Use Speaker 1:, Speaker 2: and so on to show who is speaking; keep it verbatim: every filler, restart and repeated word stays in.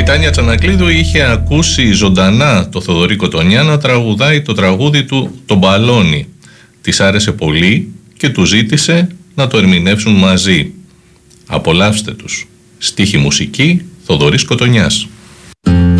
Speaker 1: Η Τάνια Τσανακλείδου είχε ακούσει ζωντανά το Θοδωρή Κοτονιά να τραγουδάει το τραγούδι του «Το μπαλόνι». Της άρεσε πολύ και του ζήτησε να το ερμηνεύσουν μαζί. Απολαύστε τους. Στίχη μουσική Θοδωρής Κοτονιάς.